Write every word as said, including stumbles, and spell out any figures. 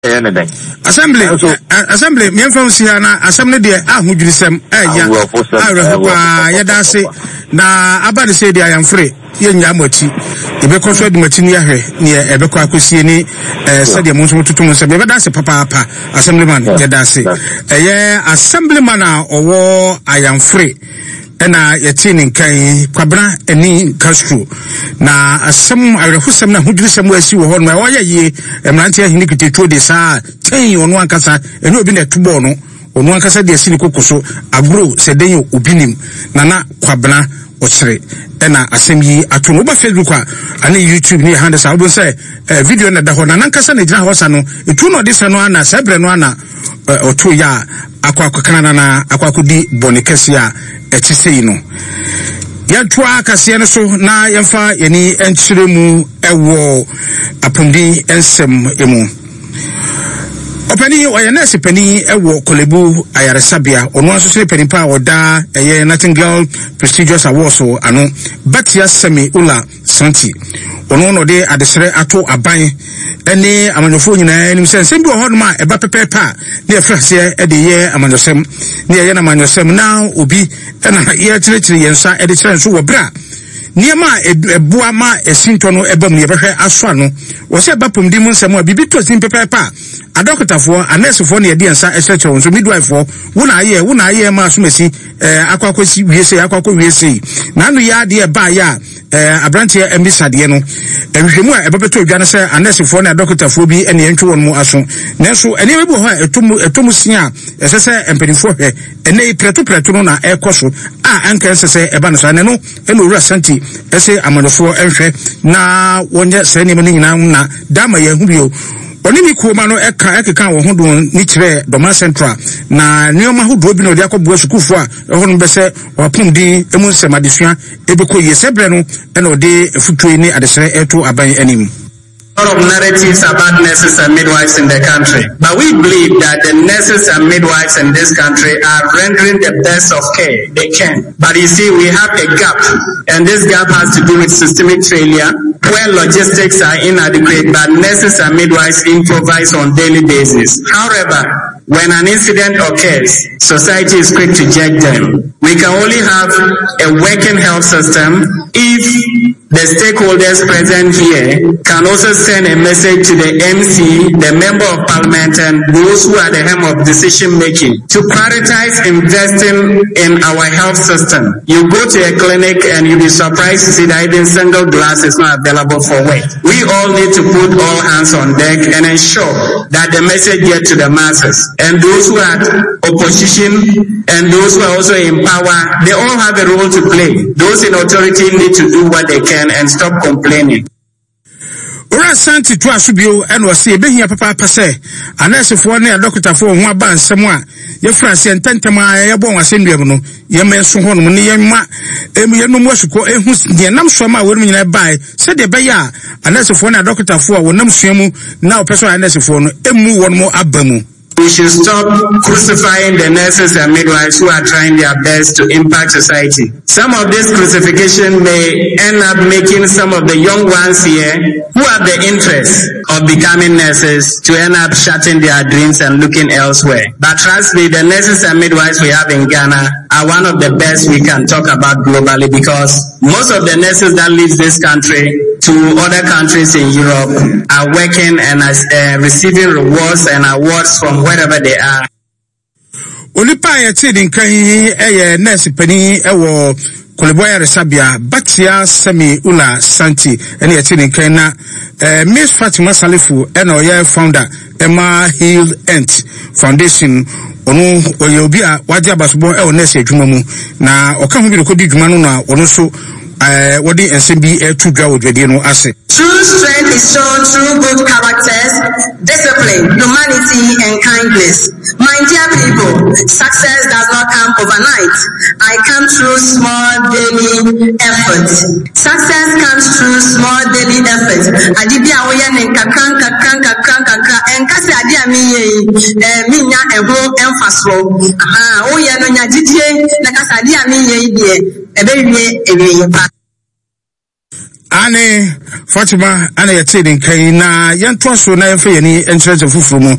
Assembly, assembly, me from Siana, assembly there, ah, who you sem, eh, ya, ah, Yadasi, na abadi say I am free, yen Yamoti, if you control the Martinia near Ebeko Akusieni, eh, said the Monson to Tumus, but that's a papa, assemblyman, Yadasi, eh, assemblyman or war, I am free. Ena yetini kai kwabra eni Castro na asem awrehusem na hudrisem wasi wo hono wa ye emrante ahini kitetuo de saa ten ono ankasa eni obi na tubo no ono ankasa de asini kokoso abro sedenyo obinim na na kwabra ochire ena asem yi ato no ba Facebook a ane YouTube ni hande sa obo say video na da ho na nankasa na gina ho sa no etu no de sa no ana sebre no ana oto ya akwa akokana na akwa akodi bonikesi a etisei no yatwa kase no so na yemfa yeni enchiremu ewo apundi ensem emu opani oyenese pani ewo kolebu ayaresabia ono asosire pani pa oda eye Nightingale prestigious awards ano batia semi ula santi ono no de adesere ato aban ene amanyofo nyina nim sense bi ohonoma eba pepepa na efrase e de ye amanyosem na ye na amanyosem na obi ena ye kyerɛkyerɛ yensa e de kyerɛ nso wo bra niema ebua ma esinto no ebam ne behwe aso ano wo se bapom di mu nsɛm a bibi to sin pepepa adokotafo anesefo na ye de yensa e kyerɛkyerɛ nso midwife wo na aye wo na aye ma asomasi eh akwakosi wiese akwakọ wiese na no ya de ba ya eh abrante embisade no ehwehwemu a ebebeto odwane se anesefo na adokotafo bi ene yentwe won mu aso nanso ene bi bo ho etomu etomu sia esese empenifo hwe ene preto preto no na ekoso a anka esese eba no so ane no ene owura santi ese amanofo enhwe na wonye se ne mani nyina na dama ye hu bio oni mi kuoma no eka ekeka wo ho do ni kire Doma Central na nioma ho do bi no de akọbua sukufo a ho no bese wapum din emu nsemadesua ebeko yesebre no ena ode futue ni adesere eto aban anim. A lot of narratives about nurses and midwives in the country, but we believe that the nurses and midwives in this country are rendering the best of care they can. But you see, we have a gap, and this gap has to do with systemic failure, where logistics are inadequate, but nurses and midwives improvise on daily basis. However, when an incident occurs, society is quick to judge them. We can only have a working health system if the stakeholders present here can also send a message to the M C, the Member of Parliament, and those who are the helm of decision making to prioritize investing in our health system. You go to a clinic and you'll be surprised to see that even single glass is not available for weight. We all need to put all hands on deck and ensure that the message gets to the masses. And those who are opposition and those who are also in power, they all have a role to play. Those in authority need to do what they can and stop complaining. Ora santi to asubio eno wase ebehia papa pase anesefo ne adokotafo ho aba nsem a ye France ententema ye bon wasenduam no ye menso ho no ne ye ma emu ye no mu asuko ehu de nam so ma wonu nyina bai se de beya anesefo ne adokotafo a wonam suamu na opeso anesefo no emu won mo abamu. We should stop crucifying the nurses and midwives who are trying their best to impact society. Some of this crucifixion may end up making some of the young ones here who have the interest of becoming nurses to end up shutting their dreams and looking elsewhere. But trust me, the nurses and midwives we have in Ghana are one of the best we can talk about globally, because most of the nurses that leave this country to other countries in Europe are working and uh, receiving rewards and awards from wherever they are. Onipa yeti dinkan eye nurse pani ewo Koleboya Resabia Batia Semi Ula Santi ene yeti dinkan na eh, Miss Fatima Salifu ene oye founder Emma Hill Ent Foundation onu oye obi a waje abasobo e o nurse adwuma mu na oka hu bi de kodi dwuma no na ono so eh wodi ensembi e to dwa wodwede no ase. True strength is shown through good characters, discipline, humanity, and kindness. My dear people, success does not come overnight. I come through small daily efforts. Success comes through small daily efforts. Adibia oya ne kakran kakran kakran kakran enkase adia mi ye eh mi nya eho emfaso. Ah oya no nya didie na kasa adia mi ye die ebe wie ewie pa. ane Fatima ana yɛte den kan na yɛnto so na yɛmfa yɛni nkyerɛkyerɛ foforo mu